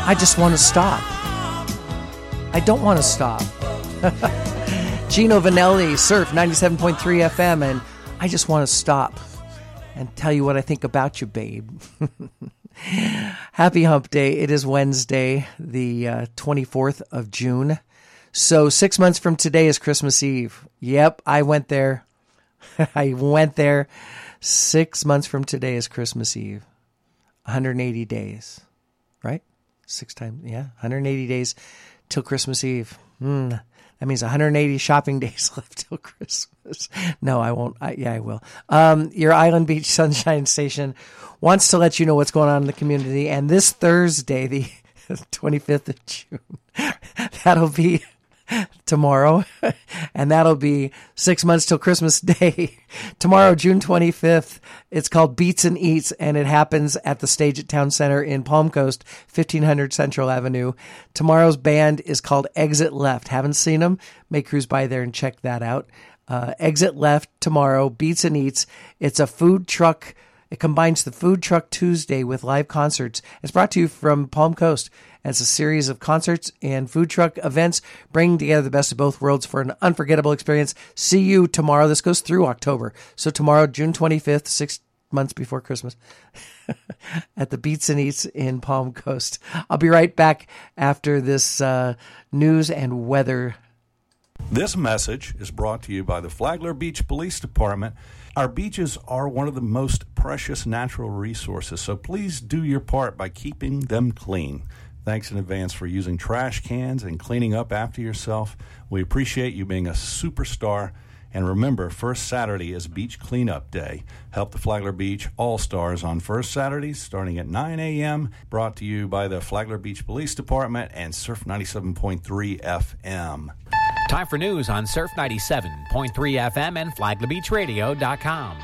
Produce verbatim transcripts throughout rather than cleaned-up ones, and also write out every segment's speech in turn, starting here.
I just want to stop. I don't want to stop. Gino Vanelli, Surf ninety-seven point three F M, and I just want to stop and tell you what I think about you, babe. Happy Hump Day. It is Wednesday, the uh, twenty-fourth of June. So six months from today is Christmas Eve. Yep, I went there. I went there. Six months from today is Christmas Eve. one hundred eighty days, right? Six times, yeah, one hundred eighty days till Christmas Eve. Mm, that means one hundred eighty shopping days left till Christmas. No, I won't. I, yeah, I will. Um, your Island Beach Sunshine Station wants to let you know what's going on in the community. And this Thursday, the twenty-fifth of June, that'll be tomorrow, and that'll be six months till Christmas Day. Tomorrow, June twenty-fifth, it's called Beats and Eats, and it happens at the Stage at Town Center in Palm Coast, fifteen hundred Central Avenue. Tomorrow's band is called Exit Left. Haven't seen them? Make cruise by there and check that out. Uh, Exit Left tomorrow, Beats and Eats. It's a food truck. It combines the Food Truck Tuesday with live concerts. It's brought to you from Palm Coast. It's a series of concerts and food truck events, bringing together the best of both worlds for an unforgettable experience. See you tomorrow. This goes through October. So tomorrow, June twenty-fifth, six months before Christmas, at the Beats and Eats in Palm Coast. I'll be right back after this uh, news and weather. This message is brought to you by the Flagler Beach Police Department. Our beaches are one of the most precious natural resources, so please do your part by keeping them clean. Thanks in advance for using trash cans and cleaning up after yourself. We appreciate you being a superstar. And remember, first Saturday is Beach Cleanup Day. Help the Flagler Beach All-Stars on first Saturdays starting at nine a.m. Brought to you by the Flagler Beach Police Department and Surf ninety-seven point three F M. Time for news on Surf ninety-seven point three F M and Flagler Beach Radio dot com.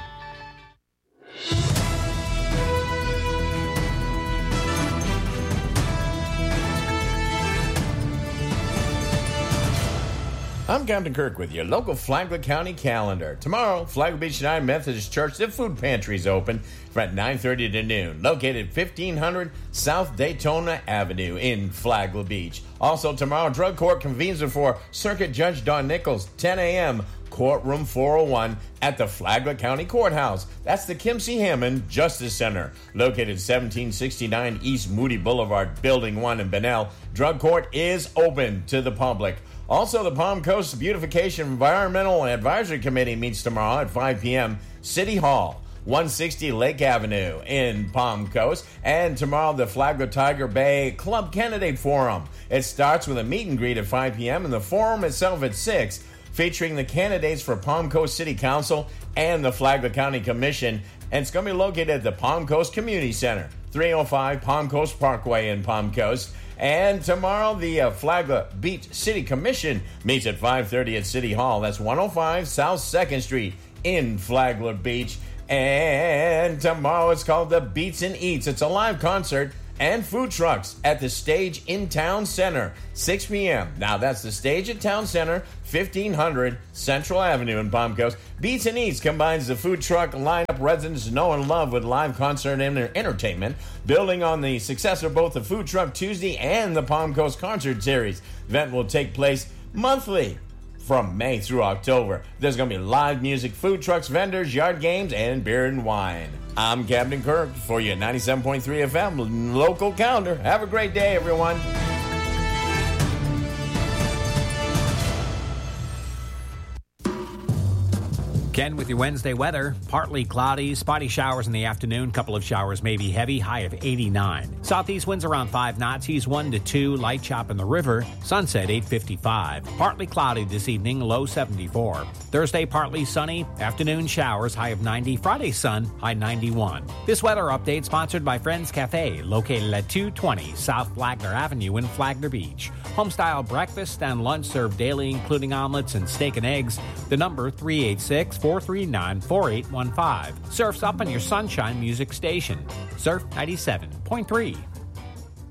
I'm Captain Kirk with your local Flagler County calendar. Tomorrow, Flagler Beach United Methodist Church, the food pantry is open from nine thirty to noon, located at fifteen hundred South Daytona Avenue in Flagler Beach. Also tomorrow, Drug Court convenes before Circuit Judge Don Nichols, ten a.m., Courtroom four oh one at the Flagler County Courthouse. That's the Kim C. Hammond Justice Center, located seventeen sixty-nine East Moody Boulevard, Building one in Bunnell. Drug Court is open to the public. Also, the Palm Coast Beautification Environmental Advisory Committee meets tomorrow at five p.m. City Hall, one sixty Lake Avenue in Palm Coast. And tomorrow, the Flagler Tiger Bay Club Candidate Forum. It starts with a meet and greet at five p.m. and the forum itself at six, featuring the candidates for Palm Coast City Council and the Flagler County Commission. And it's going to be located at the Palm Coast Community Center, three oh five Palm Coast Parkway in Palm Coast. And tomorrow, the uh, Flagler Beach City Commission meets at five thirty at City Hall. That's one oh five South second Street in Flagler Beach. And tomorrow, it's called the Beats and Eats. It's a live concert and food trucks at the Stage in Town Center, six p.m. Now, that's the Stage at Town Center, fifteen hundred Central Avenue in Palm Coast. Beats and Eats combines the food truck lineup residents know and love with live concert and entertainment, building on the success of both the Food Truck Tuesday and the Palm Coast Concert Series. The event will take place monthly from May through October. There's going to be live music, food trucks, vendors, yard games, and beer and wine. I'm Captain Kirk for your ninety-seven point three F M local calendar. Have a great day, everyone. Ken with your Wednesday weather. Partly cloudy, spotty showers in the afternoon. Couple of showers may be heavy, high of eighty-nine. Southeast winds around five knots, seas one to two, light chop in the river. Sunset eight fifty-five. Partly cloudy this evening, low seventy-four. Thursday, partly sunny. Afternoon showers, high of ninety. Friday, sun, high ninety-one. This weather update sponsored by Friends Cafe, located at two twenty South Flagler Avenue in Flagler Beach. Homestyle breakfast and lunch served daily, including omelets and steak and eggs. The number three eight six, four three nine, four eight one five. Surf's up on your Sunshine Music Station. Surf ninety-seven point three.